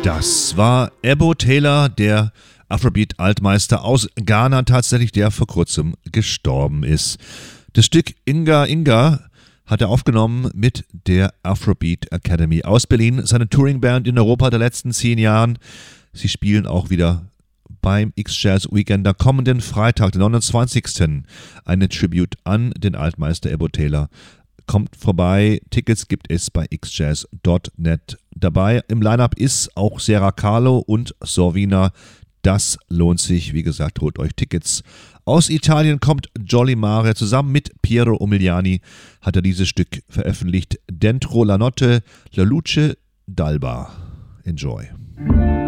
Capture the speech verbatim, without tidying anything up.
Das war Ebo Taylor, der Afrobeat-Altmeister aus Ghana, tatsächlich, der vor kurzem gestorben ist. Das Stück Inga Inga hat er aufgenommen mit der Afrobeat Academy aus Berlin, seine Touringband in Europa der letzten zehn Jahren. Sie spielen auch wieder beim X-Jazz Weekend am kommenden Freitag, den neunundzwanzigsten Eine Tribute an den Altmeister Ebo Taylor. Kommt vorbei, Tickets gibt es bei x jazz punkt net. Dabei im Lineup ist auch Sarah Carlo und Sorvina. Das lohnt sich, wie gesagt, holt euch Tickets. Aus Italien kommt Jolly Mare. Zusammen mit Piero Umiliani hat er dieses Stück veröffentlicht. Dentro la notte, la luce d'alba. Enjoy.